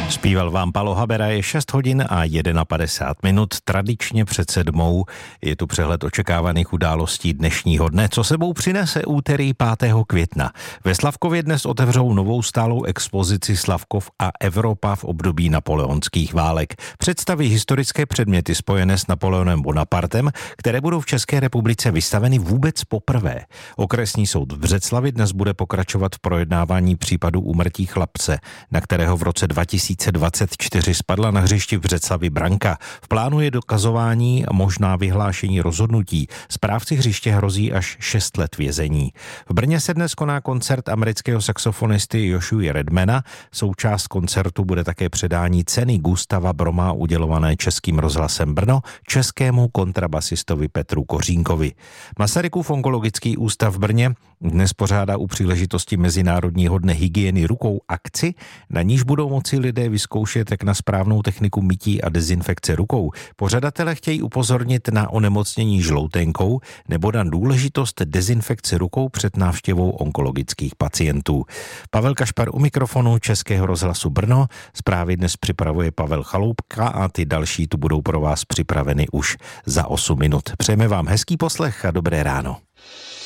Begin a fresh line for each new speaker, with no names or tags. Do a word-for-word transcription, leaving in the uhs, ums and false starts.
Zpíval vám Palo Habera, je šest hodin a padesát jedna minut, tradičně před sedmou. Je tu přehled očekávaných událostí dnešního dne, co sebou přinese úterý pátého května. Ve Slavkově dnes otevřou novou stálou expozici Slavkov a Evropa v období napoleonských válek. Představí historické předměty spojené s Napoleonem Bonapartem, které budou v České republice vystaveny vůbec poprvé. Okresní soud v Břeclavi dnes bude pokračovat v projednávání případu úmrtí chlapce, na kterého v roce dva tisíce dvacet čtyři spadla na hřišti v Břeclavi branka. V plánu je dokazování a možná vyhlášení rozhodnutí. Správci hřiště hrozí až šest let vězení. V Brně se dnes koná koncert amerického saxofonisty Joshuy Redmana. Součást koncertu bude také předání ceny Gustava Broma udělované Českým rozhlasem Brno českému kontrabasistovi Petru Kořínkovi. Masarykův onkologický ústav v Brně dnes pořádá u příležitosti Mezinárodního dne hygieny rukou akci, na níž budou moci lidé vyzkoušet, jak na správnou techniku mytí a dezinfekce rukou. Pořadatelé chtějí upozornit na onemocnění žloutenkou nebo na důležitost dezinfekce rukou před návštěvou onkologických pacientů. Pavel Kašpar u mikrofonu Českého rozhlasu Brno. Zprávy dnes připravuje Pavel Chaloupka a ty další tu budou pro vás připraveny už za osm minut. Přejeme vám hezký poslech a dobré ráno.